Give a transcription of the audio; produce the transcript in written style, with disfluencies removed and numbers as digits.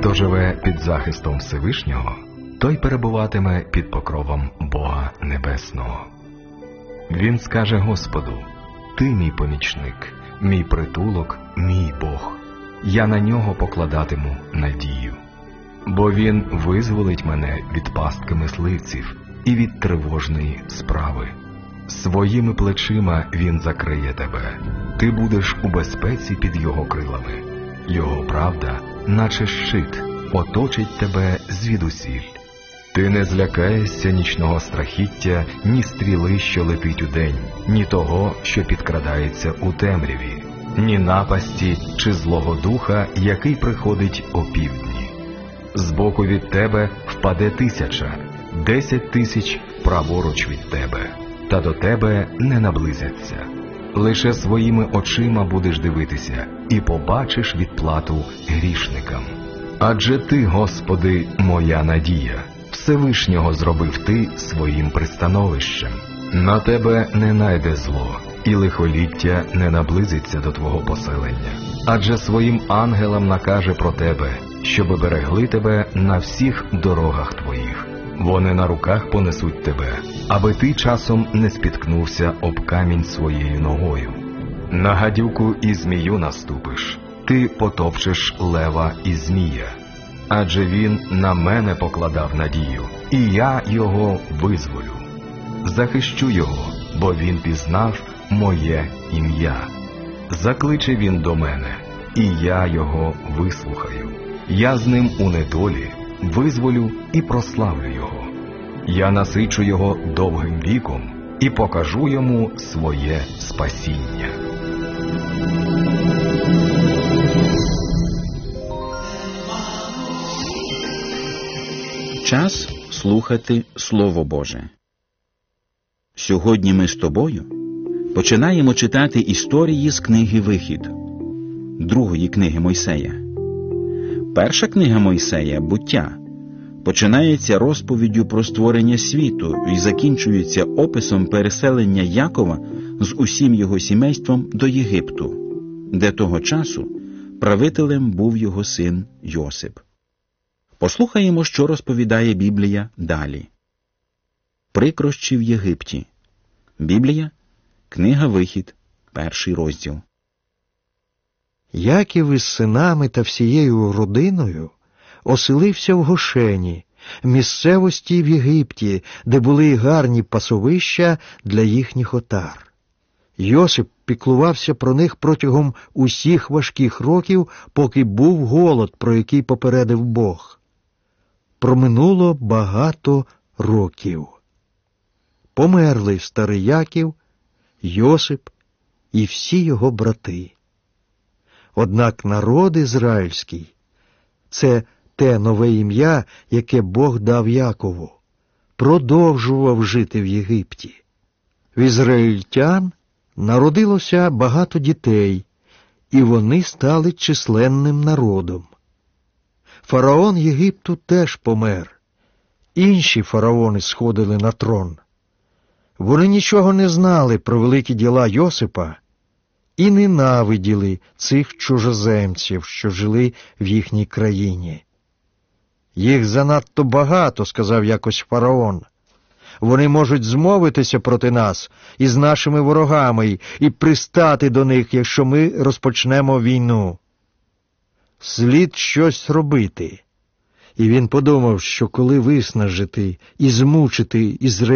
Хто живе під захистом Всевишнього, той перебуватиме під покровом Бога Небесного. Він скаже Господу: «Ти мій помічник, мій притулок, мій Бог. Я на нього покладатиму надію. Бо він визволить мене від пастки мисливців і від тривожної справи. Своїми плечима він закриє тебе. Ти будеш у безпеці під його крилами. Його правда, наче щит, оточить тебе звідусіль. Ти не злякаєшся нічного страхіття, ні стріли, що летить удень, ні того, що підкрадається у темряві, ні напасті чи злого духа, який приходить опівдні. Збоку від тебе впаде 1000, 10 000 праворуч від тебе, та до тебе не наблизяться. Лише своїми очима будеш дивитися і побачиш відплату грішникам. Адже ти, Господи, моя надія, Всевишнього зробив ти своїм пристановищем. На тебе не найде зло, і лихоліття не наблизиться до твого поселення. Адже своїм ангелам накаже про тебе, щоби берегли тебе на всіх дорогах твоїх. Вони на руках понесуть тебе, аби ти часом не спіткнувся об камінь своєю ногою. На гадюку і змію наступиш, ти потопчеш лева і змія. Адже він на мене покладав надію, і я його визволю. Захищу його, бо він пізнав моє ім'я. Закличе він до мене, і я його вислухаю. Я з ним у недолі визволю і прославлю його. Я насичу його довгим віком і покажу йому своє спасіння. Час слухати Слово Боже. Сьогодні ми з тобою починаємо читати історії з книги «Вихід», другої книги Мойсея. Перша книга Мойсея «Буття» починається розповіддю про створення світу і закінчується описом переселення Якова з усім його сімейством до Єгипту, де того часу правителем був його син Йосип. Послухаємо, що розповідає Біблія далі. Прикрощі в Єгипті. Біблія, книга «Вихід», 1 розділ. Яків із синами та всією родиною оселився в Гошені, місцевості в Єгипті, де були гарні пасовища для їхніх отар. Йосип піклувався про них протягом усіх важких років, поки був голод, про який попередив Бог. Проминуло багато років. Померли старий Яків, Йосип і всі його брати. Однак народ ізраїльський – це те нове ім'я, яке Бог дав Якову, продовжував жити в Єгипті. В ізраїльтян народилося багато дітей, і вони стали численним народом. Фараон Єгипту теж помер. Інші фараони сходили на трон. Вони нічого не знали про великі діла Йосипа і ненавиділи цих чужоземців, що жили в їхній країні. «Їх занадто багато», – сказав якось фараон. «Вони можуть змовитися проти нас із нашими ворогами і пристати до них, якщо ми розпочнемо війну. Слід щось робити». І він подумав, що коли виснажити і змучити Ізраїль,